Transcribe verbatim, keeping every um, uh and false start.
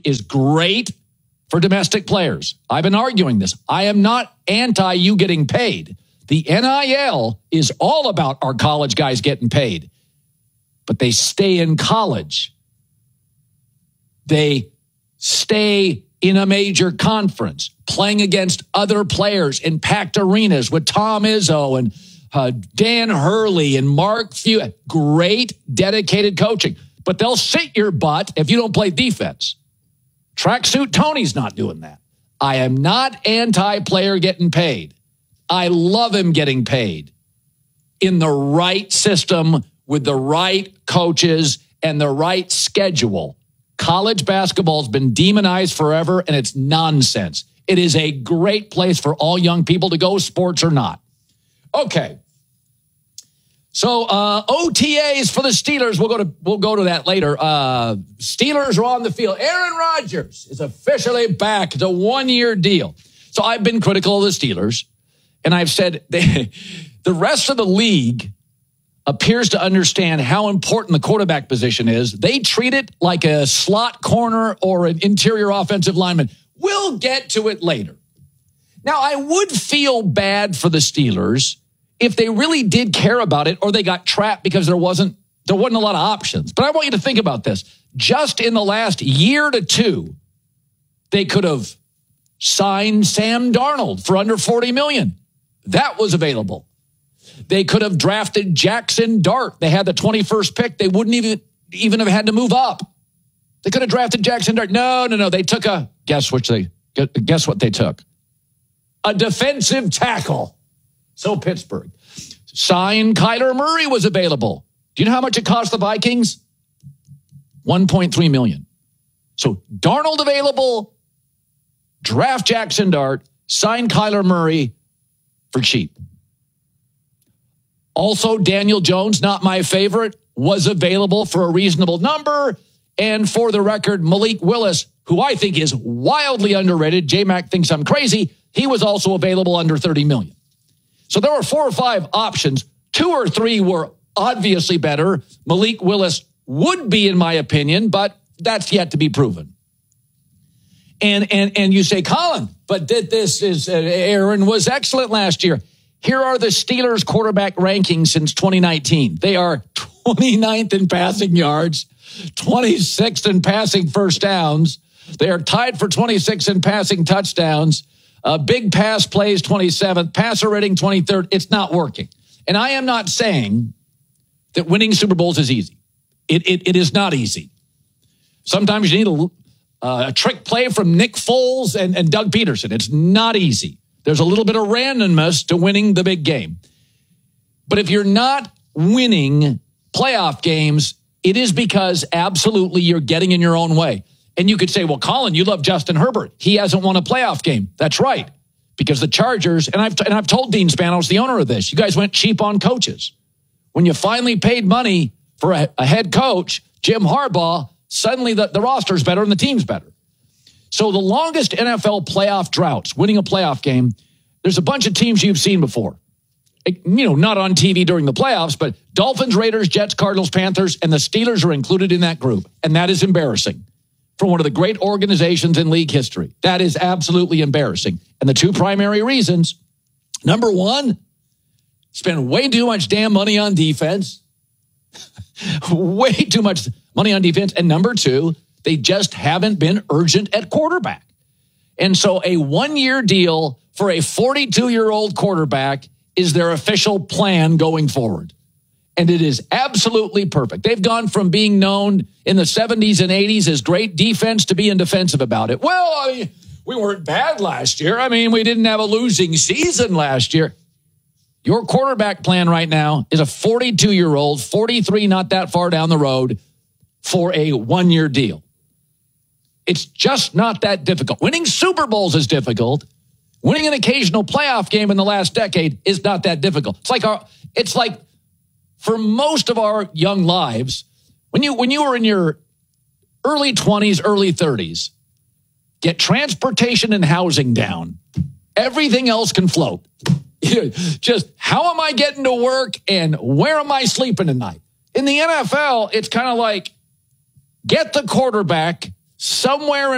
is great for domestic players. I've been arguing this. I am not anti you getting paid. The N I L is all about our college guys getting paid. But they stay in college. They stay in a major conference, playing against other players in packed arenas with Tom Izzo and uh, Dan Hurley and Mark Few. Great, dedicated coaching. But they'll sit your butt if you don't play defense. Tracksuit Tony's not doing that. I am not anti-player getting paid. I love him getting paid in the right system with the right coaches and the right schedule. College basketball has been demonized forever, and it's nonsense. It is a great place for all young people to go, sports or not. Okay. So uh, O T As for the Steelers. We'll go to we'll go to that later. Uh, Steelers are on the field. Aaron Rodgers is officially back. It's a one-year deal. So I've been critical of the Steelers, and I've said they, the rest of the league appears to understand how important the quarterback position is. They treat it like a slot corner or an interior offensive lineman. We'll get to it later. Now, I would feel bad for the Steelers if they really did care about it or they got trapped because there wasn't there wasn't a lot of options. But I want you to think about this. Just in the last year to two, they could have signed Sam Darnold for under forty million dollars. That was available. They could have drafted Jackson Dart. They had the twenty-first pick. They wouldn't even, even have had to move up. They could have drafted Jackson Dart. No, no, no. They took a, guess which they, guess what they took? A defensive tackle. So Pittsburgh. Sign Kyler Murray was available. Do you know how much it cost the Vikings? one point three million dollars. So Darnold available, draft Jackson Dart, sign Kyler Murray for cheap. Also, Daniel Jones, not my favorite, was available for a reasonable number. And for the record, Malik Willis, who I think is wildly underrated, J-Mac thinks I'm crazy, he was also available under thirty million dollars. So there were four or five options. Two or three were obviously better. Malik Willis would be, in my opinion, but that's yet to be proven. And and and you say, Colin, but did this is uh, Aaron was excellent last year. Here are the Steelers quarterback rankings since twenty nineteen. They are twenty-ninth in passing yards, twenty-sixth in passing first downs. They are tied for twenty-sixth in passing touchdowns. Uh, big pass plays, twenty-seventh. Passer rating, twenty-third. It's not working. And I am not saying that winning Super Bowls is easy. It, it, it is not easy. Sometimes you need a, uh, a trick play from Nick Foles and, and Doug Peterson. It's not easy. There's a little bit of randomness to winning the big game. But if you're not winning playoff games, it is because absolutely you're getting in your own way. And you could say, well, Colin, you love Justin Herbert. He hasn't won a playoff game. That's right. Because the Chargers, and I've, and I've told Dean Spanos, the owner of this, you guys went cheap on coaches. When you finally paid money for a, a head coach, Jim Harbaugh, suddenly the, the roster's better and the team's better. So the longest N F L playoff droughts, winning a playoff game, there's a bunch of teams you've seen before. You know, not on T V during the playoffs, but Dolphins, Raiders, Jets, Cardinals, Panthers, and the Steelers are included in that group. And that is embarrassing for one of the great organizations in league history. That is absolutely embarrassing. And the two primary reasons, number one, spend way too much damn money on defense. way too much money on defense. And number two, they just haven't been urgent at quarterback. And so a one-year deal for a forty-two-year-old quarterback is their official plan going forward. And it is absolutely perfect. They've gone from being known in the seventies and eighties as great defense to being defensive about it. Well, I mean, we weren't bad last year. I mean, we didn't have a losing season last year. Your quarterback plan right now is a forty-two-year-old, forty-three not that far down the road, for a one-year deal. It's just not that difficult. Winning Super Bowls is difficult. Winning an occasional playoff game in the last decade is not that difficult. It's like our, it's like for most of our young lives, when you when you were in your early twenties, early thirties, get transportation and housing down. Everything else can float. Just how am I getting to work and where am I sleeping at night? In the N F L, it's kind of like get the quarterback somewhere in